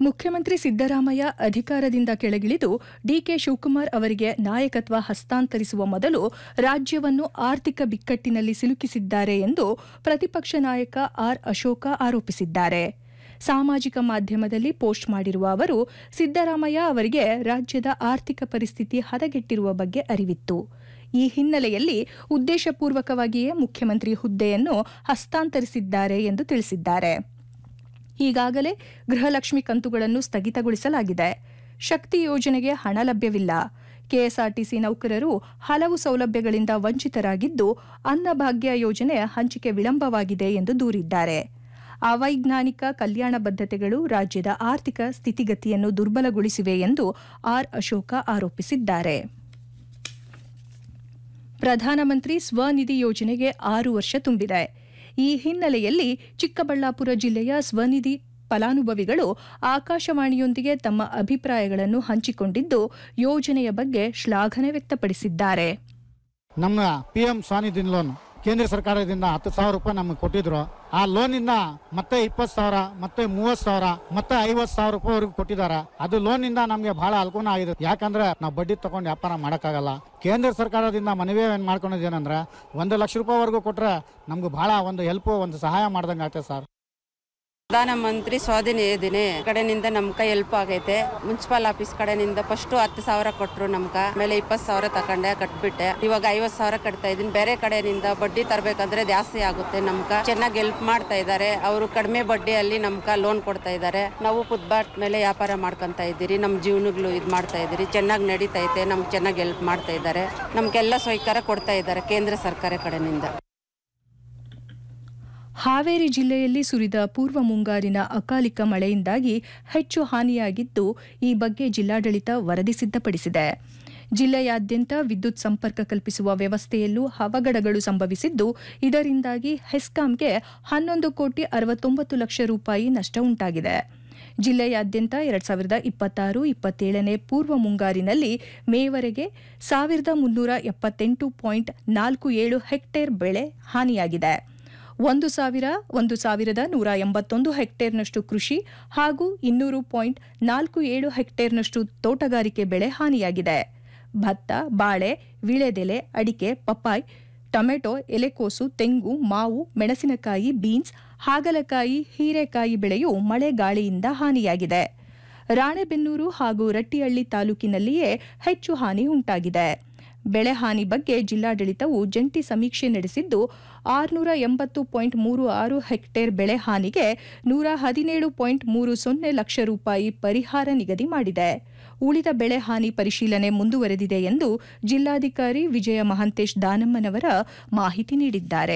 ಮುಖ್ಯಮಂತ್ರಿ ಸಿದ್ದರಾಮಯ್ಯ ಅಧಿಕಾರದಿಂದ ಕೆಳಗಿಳಿದು ಡಿಕೆ ಶಿವಕುಮಾರ್ ಅವರಿಗೆ ನಾಯಕತ್ವ ಹಸ್ತಾಂತರಿಸುವ ಮೊದಲು ರಾಜ್ಯವನ್ನು ಆರ್ಥಿಕ ಬಿಕ್ಕಟ್ಟಿನಲ್ಲಿ ಸಿಲುಕಿಸಿದ್ದಾರೆ ಎಂದು ಪ್ರತಿಪಕ್ಷ ನಾಯಕ ಆರ್ ಅಶೋಕ ಆರೋಪಿಸಿದ್ದಾರೆ. ಸಾಮಾಜಿಕ ಮಾಧ್ಯಮದಲ್ಲಿ ಪೋಸ್ಟ್ ಮಾಡಿರುವ ಅವರು, ಸಿದ್ದರಾಮಯ್ಯ ಅವರಿಗೆ ರಾಜ್ಯದ ಆರ್ಥಿಕ ಪರಿಸ್ಥಿತಿ ಹದಗೆಟ್ಟಿರುವ ಬಗ್ಗೆ ಅರಿವಿತ್ತು. ಈ ಹಿನ್ನೆಲೆಯಲ್ಲಿ ಉದ್ದೇಶಪೂರ್ವಕವಾಗಿಯೇ ಮುಖ್ಯಮಂತ್ರಿ ಹುದ್ದೆಯನ್ನು ಹಸ್ತಾಂತರಿಸಿದ್ದಾರೆ ಎಂದು ತಿಳಿಸಿದ್ದಾರೆ. ಈಗಾಗಲೇ ಗೃಹಲಕ್ಷ್ಮಿ ಕಂತುಗಳನ್ನು ಸ್ಥಗಿತಗೊಳಿಸಲಾಗಿದೆ. ಶಕ್ತಿ ಯೋಜನೆಗೆ ಹಣ ಲಭ್ಯವಿಲ್ಲ. ಕೆಎಸ್ಆರ್ಟಿಸಿ ನೌಕರರು ಹಲವು ಸೌಲಭ್ಯಗಳಿಂದ ವಂಚಿತರಾಗಿದ್ದು, ಅನ್ನಭಾಗ್ಯ ಯೋಜನೆ ಹಂಚಿಕೆ ವಿಳಂಬವಾಗಿದೆ ಎಂದು ದೂರಿದ್ದಾರೆ. ಅವೈಜ್ಞಾನಿಕ ಕಲ್ಯಾಣ ಬದ್ಧತೆಗಳು ರಾಜ್ಯದ ಆರ್ಥಿಕ ಸ್ಥಿತಿಗತಿಯನ್ನು ದುರ್ಬಲಗೊಳಿಸಿವೆ ಎಂದು ಆರ್ ಅಶೋಕ ಆರೋಪಿಸಿದ್ದಾರೆ. ಪ್ರಧಾನಮಂತ್ರಿ ಸ್ವನಿಧಿ ಯೋಜನೆಗೆ 6 ವರ್ಷ ತುಂಬಿದೆ. ಈ ಹಿನ್ನೆಲೆಯಲ್ಲಿ ಚಿಕ್ಕಬಳ್ಳಾಪುರ ಜಿಲ್ಲೆಯ ಸ್ವನಿಧಿ ಫಲಾನುಭವಿಗಳು ಆಕಾಶವಾಣಿಯೊಂದಿಗೆ ತಮ್ಮ ಅಭಿಪ್ರಾಯಗಳನ್ನು ಹಂಚಿಕೊಂಡಿದ್ದು, ಯೋಜನೆಯ ಬಗ್ಗೆ ಶ್ಲಾಘನೆ ವ್ಯಕ್ತಪಡಿಸಿದ್ದಾರೆ. ನಮ್ಮ ಪಿಎಂ ಸ್ವನಿಧಿ ಲೋನ್ ಕೇಂದ್ರ ಸರ್ಕಾರದಿಂದ 10,000 ರೂಪಾಯಿ ನಮಗೆ ಕೊಟ್ಟಿದ್ರು. ಆ ಲೋನ್ ಇಂದ ಮತ್ತೆ 20,000, ಮತ್ತೆ 30,000, ಮತ್ತೆ 50,000 ರೂಪಾಯಿವರೆಗೂ ಕೊಟ್ಟಿದ್ದಾರೆ. ಅದು ಲೋನ್ ಇಂದ ನಮಗೆ ಬಹಳ ಅನುಕೂಲ ಆಗಿದೆ. ಯಾಕಂದ್ರೆ ನಾವು ಬಡ್ಡಿ ತಗೊಂಡು ವ್ಯಾಪಾರ ಮಾಡಕ್ಕಾಗಲ್ಲ. ಕೇಂದ್ರ ಸರ್ಕಾರದಿಂದ ಮನವಿ ಏನ್ ಮಾಡ್ಕೊಂಡಿದ್ದೇನಂದ್ರೆ 1 ಲಕ್ಷ ರೂಪಾಯಿವರೆಗೂ ಕೊಟ್ರೆ ನಮ್ಗೆ ಬಹಳ ಒಂದು ಹೆಲ್ಪ್, ಒಂದು ಸಹಾಯ ಮಾಡ್ದಂಗೆ ಆಗ್ತದೆ ಸರ್. ಪ್ರಧಾನಮಂತ್ರಿ ಸ್ವಾಧೀನ ಯೋಜನೆ ಕಡೆನಿಂದ ನಮ್ಗೆ ಹೆಲ್ಪ್ ಆಗೈತೆ. ಮುನ್ಸಿಪಲ್ ಆಫೀಸ್ ಕಡೆನಿಂದ ಫಸ್ಟ್ 10,000 ಕೊಟ್ರು ನಮ್ಗ, ಆಮೇಲೆ 20,000 ತಕೊಂಡೆ ಕಟ್ಬಿಟ್ಟೆ. ಇವಾಗ 50,000 ಕಟ್ತಾ ಇದೀನಿ. ಬೇರೆ ಕಡೆನಿಂದ ಬಡ್ಡಿ ತರಬೇಕಂದ್ರೆ ಜಾಸ್ತಿ ಆಗುತ್ತೆ. ನಮ್ಗ ಚೆನ್ನಾಗಿ ಹೆಲ್ಪ್ ಮಾಡ್ತಾ ಇದ್ದಾರೆ. ಅವರು ಕಡಿಮೆ ಬಡ್ಡಿಯಲ್ಲಿ ನಮ್ಗ ಲೋನ್ ಕೊಡ್ತಾ ಇದ್ದಾರೆ. ನಾವು ಫುಟ್ಪಾತ್ ಮೇಲೆ ವ್ಯಾಪಾರ ಮಾಡ್ಕೊಂತ ಇದ್ದೀರಿ. ನಮ್ಮ ಜೀವನಗಳು ಇದು ಮಾಡ್ತಾ ಇದ್ದೀರಿ. ಚೆನ್ನಾಗಿ ನಡೀತಾ ಐತೆ. ನಮ್ಗೆ ಚೆನ್ನಾಗಿ ಹೆಲ್ಪ್ ಮಾಡ್ತಾ ಇದ್ದಾರೆ. ನಮ್ಗೆಲ್ಲ ಸಹಕಾರ ಕೊಡ್ತಾ ಇದ್ದಾರೆ ಕೇಂದ್ರ ಸರ್ಕಾರ ಕಡೆನಿಂದ. ಹಾವೇರಿ ಜಿಲ್ಲೆಯಲ್ಲಿ ಸುರಿದ ಪೂರ್ವ ಮುಂಗಾರಿನ ಅಕಾಲಿಕ ಮಳೆಯಿಂದಾಗಿ ಹೆಚ್ಚು ಹಾನಿಯಾಗಿದ್ದು, ಈ ಬಗ್ಗೆ ಜಿಲ್ಲಾಡಳಿತ ವರದಿ ಸಿದ್ಧಪಡಿಸಿದೆ. ಜಿಲ್ಲೆಯಾದ್ಯಂತ ವಿದ್ಯುತ್ ಸಂಪರ್ಕ ಕಲ್ಪಿಸುವ ವ್ಯವಸ್ಥೆಯಲ್ಲೂ ಅವಘಡಗಳು ಸಂಭವಿಸಿದ್ದು, ಇದರಿಂದಾಗಿ ಹೆಸ್ಕಾಂಗೆ 11,69,00,000 ರೂಪಾಯಿ ನಷ್ಟ ಉಂಟಾಗಿದೆ. ಜಿಲ್ಲೆಯಾದ್ಯಂತ 2026-27ನೇ ಪೂರ್ವ ಮುಂಗಾರಿನಲ್ಲಿ ಮೇವರೆಗೆ 1,378.47 ಹೆಕ್ಟೇರ್ ಬೆಳೆ ಹಾನಿಯಾಗಿದೆ. 1,181 ಹೆಕ್ಟೇರ್ನಷ್ಟು ಕೃಷಿ ಹಾಗೂ 200.47 ಹೆಕ್ಟೇರ್ನಷ್ಟು ತೋಟಗಾರಿಕೆ ಬೆಳೆ ಹಾನಿಯಾಗಿದೆ. ಭತ್ತ, ಬಾಳೆ, ವೀಳೆದೆಲೆ, ಅಡಿಕೆ, ಪಪ್ಪಾಯ್, ಟೊಮೆಟೊ, ಎಲೆಕೋಸು, ತೆಂಗು, ಮಾವು, ಮೆಣಸಿನಕಾಯಿ, ಬೀನ್ಸ್, ಹಾಗಲಕಾಯಿ, ಹೀರೆಕಾಯಿ ಬೆಳೆಯು ಮಳೆ ಗಾಳಿಯಿಂದ ಹಾನಿಯಾಗಿದೆ. ರಾಣೆಬೆನ್ನೂರು ಹಾಗೂ ರಟ್ಟಿಹಳ್ಳಿ ತಾಲೂಕಿನಲ್ಲಿಯೇ ಹೆಚ್ಚು ಹಾನಿ ಉಂಟಾಗಿದೆ. ಬೆಳೆ ಹಾನಿ ಬಗ್ಗೆ ಜಿಲ್ಲಾಡಳಿತವು ಜಂಟಿ ಸಮೀಕ್ಷೆ ನಡೆಸಿದ್ದು, 680.36 ಹೆಕ್ಟೇರ್ ಬೆಳೆ ಹಾನಿಗೆ 117.30 ಲಕ್ಷ ರೂಪಾಯಿ ಪರಿಹಾರ ನಿಗದಿ ಮಾಡಿದೆ. ಉಳಿದ ಬೆಳೆ ಹಾನಿ ಪರಿಶೀಲನೆ ಮುಂದುವರೆದಿದೆ ಎಂದು ಜಿಲ್ಲಾಧಿಕಾರಿ ವಿಜಯ ಮಹಾಂತೇಶ್ ದಾನಮ್ಮನವರ ಮಾಹಿತಿ ನೀಡಿದ್ದಾರೆ.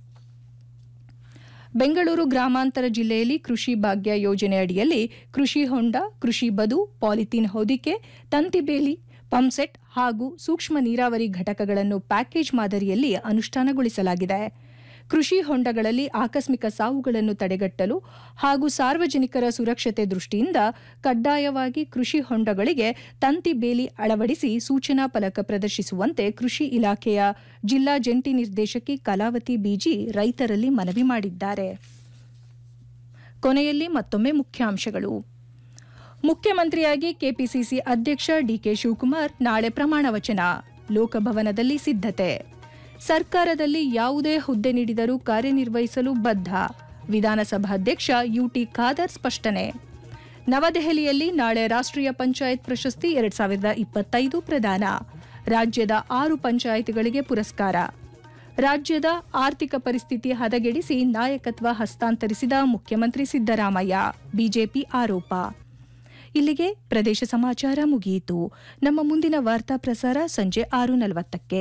ಬೆಂಗಳೂರು ಗ್ರಾಮಾಂತರ ಜಿಲ್ಲೆಯಲ್ಲಿ ಕೃಷಿ ಭಾಗ್ಯ ಯೋಜನೆ ಅಡಿಯಲ್ಲಿ ಕೃಷಿ ಹೊಂಡ, ಕೃಷಿ ಬದು, ಪಾಲಿಥೀನ್ ಹೊದಿಕೆ, ತಂತಿಬೇಲಿ, ಪಂಪ್ಸೆಟ್ ಹಾಗೂ ಸೂಕ್ಷ್ಮ ನೀರಾವರಿ ಘಟಕಗಳನ್ನು ಪ್ಯಾಕೇಜ್ ಮಾದರಿಯಲ್ಲಿ ಅನುಷ್ಠಾನಗೊಳಿಸಲಾಗಿದೆ. ಕೃಷಿ ಹೊಂಡಗಳಲ್ಲಿ ಆಕಸ್ಮಿಕ ಸಾವುಗಳನ್ನು ತಡೆಗಟ್ಟಲು ಹಾಗೂ ಸಾರ್ವಜನಿಕರ ಸುರಕ್ಷತೆ ದೃಷ್ಟಿಯಿಂದ ಕಡ್ಡಾಯವಾಗಿ ಕೃಷಿ ಹೊಂಡಗಳಿಗೆ ತಂತಿ ಬೇಲಿ ಅಳವಡಿಸಿ ಸೂಚನಾ ಫಲಕ ಪ್ರದರ್ಶಿಸುವಂತೆ ಕೃಷಿ ಇಲಾಖೆಯ ಜಿಲ್ಲಾ ಜಂಟಿ ನಿರ್ದೇಶಕಿ ಕಲಾವತಿ ಬಿಜಿ ರೈತರಲ್ಲಿ ಮನವಿ ಮಾಡಿದ್ದಾರೆ. ಕೊನೆಯಲ್ಲಿ ಮತ್ತೊಮ್ಮೆ ಮುಖ್ಯಾಂಶಗಳು. ಮುಖ್ಯಮಂತ್ರಿಯಾಗಿ ಕೆಪಿಸಿಸಿ ಅಧ್ಯಕ್ಷ ಡಿಕೆ ಶಿವಕುಮಾರ್ ನಾಳೆ ಪ್ರಮಾಣ ವಚನ. ಲೋಕಭವನದಲ್ಲಿ ಸಿದ್ಧತೆ. ಸರ್ಕಾರದಲ್ಲಿ ಯಾವುದೇ ಹುದ್ದೆ ನೀಡಿದರೂ ಕಾರ್ಯನಿರ್ವಹಿಸಲು ಬದ್ಧ. ವಿಧಾನಸಭಾಧ್ಯಕ್ಷ ಯುಟಿ ಖಾದರ್ ಸ್ಪಷ್ಟನೆ. ನವದೆಹಲಿಯಲ್ಲಿ ನಾಳೆ ರಾಷ್ಟ್ರೀಯ ಪಂಚಾಯತ್ ಪ್ರಶಸ್ತಿ 2025 ಪ್ರದಾನ. ರಾಜ್ಯದ 6 ಪಂಚಾಯತ್ಗಳಿಗೆ ಪುರಸ್ಕಾರ. ರಾಜ್ಯದ ಆರ್ಥಿಕ ಪರಿಸ್ಥಿತಿ ಹದಗೆಡಿಸಿ ನಾಯಕತ್ವ ಹಸ್ತಾಂತರಿಸಿದ ಮುಖ್ಯಮಂತ್ರಿ ಸಿದ್ದರಾಮಯ್ಯ, ಬಿಜೆಪಿ ಆರೋಪ. ಇಲ್ಲಿಗೆ ಪ್ರದೇಶ ಸಮಾಚಾರ ಮುಗಿಯಿತು. ನಮ್ಮ ಮುಂದಿನ ವಾರ್ತಾ ಪ್ರಸಾರ ಸಂಜೆ 6:40ಕ್ಕೆ.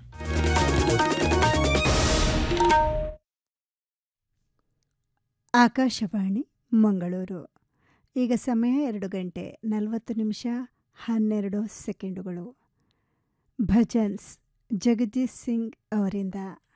ಆಕಾಶವಾಣಿ ಮಂಗಳೂರು. ಈಗ ಸಮಯ 2:40 ಭಜನ್ಸ್ ಜಗದೀಶ್ ಸಿಂಗ್ ಅವರಿಂದ.